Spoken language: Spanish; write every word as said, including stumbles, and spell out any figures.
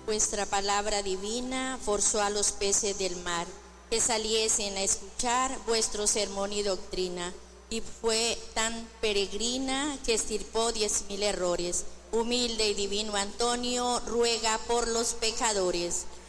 Vuestra palabra divina forzó a los peces del mar que saliesen a escuchar vuestro sermón y doctrina, y fue tan peregrina que estirpó diez mil errores. Humilde y divino Antonio, ruega por los pecadores.